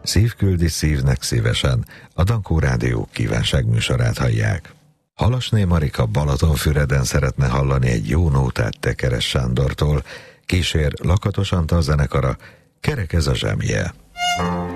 Szív küldi szívnek szívesen, a Dankó Rádió kívánságműsorát hallják. Halasné Marika Balatonfüreden szeretne hallani egy jó nótát Tekeres Sándortól, kísér Lakatos Antal zenekara, Kerek ez a zsemje.